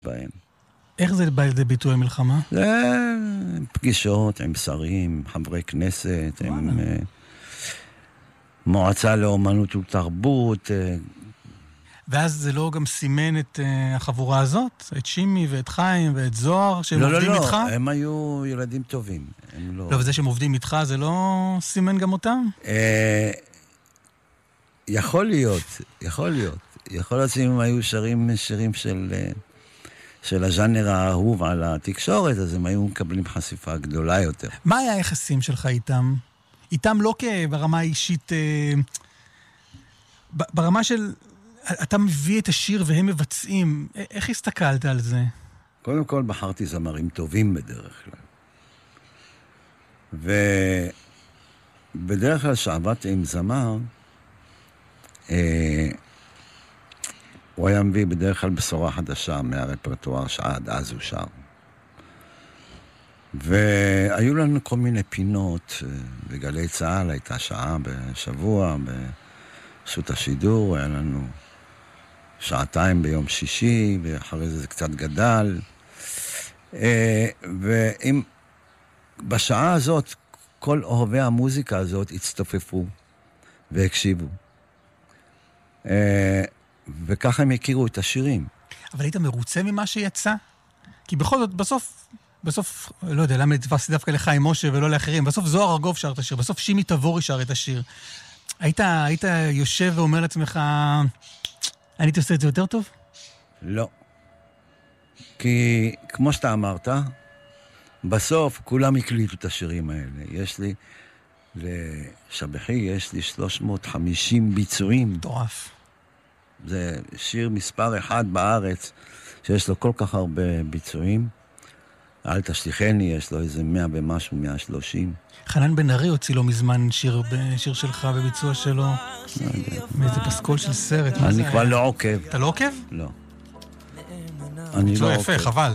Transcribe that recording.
בהם. איך זה בא לידי ביטוי המלחמה? זה פגישות עם שרים, חברי כנסת, עם מועצה לאומנות ותרבות. ואז זה לא גם סימן את החבורה הזאת? את שימי ואת חיים ואת זוהר שהם עובדים איתך? לא, הם היו ילדים טובים. לא, וזה שהם עובדים איתך זה לא סימן גם אותם? יכול להיות. יכול להיות שהם היו שירים של הז'אנר האהוב על התקשורת, אז הם היו מקבלים חשיפה גדולה יותר. מה היה היחסים שלך איתם? איתם לא ברמה האישית, ברמה של אתה מביא את השיר והם מבצעים. איך הסתכלת על זה? קודם כל בחרתי זמרים טובים בדרך כלל. ובדרך כלל שעבדתי עם זמר, הוא היה מביא בדרך כלל בשורה חדשה מהרפרטואר שעד אז הוא שר. והיו לנו כל מיני פינות, בגלי צהל הייתה שעה בשבוע, ברשות השידור, היה לנו שעתיים ביום שישי, ואחרי זה קצת גדל. בשעה הזאת, כל אוהבי המוזיקה הזאת הצטופפו והקשיבו. וככה הם הכירו את השירים. אבל היית מרוצה ממה שיצא? כי בכל זאת, בסוף, לא יודע, למה נתפסתי דווקא לחיים משה ולא לאחרים, בסוף זוהר ארגוב שר את השיר, בסוף שימי תבורי שר את השיר. היית יושב ואומר לעצמך, אני עושה את זה יותר טוב? לא. כי כמו שאתה אמרת, בסוף כולם הקליטו את השירים האלה. יש לי, לשבחי, יש לי 350 ביצועים. מטורף. זה שיר מספר אחד בארץ, שיש לו כל כך הרבה ביצועים. אל תשליחני, יש לו איזה 100 ומשהו, 130. חנן בן ארי הוציא לו מזמן שיר שלך בביצוע שלו. מאיזה פסקול של סרט. אני כבר לא עוקב. אתה לא עוקב? לא. אני לא עוקב. יפה, חבל.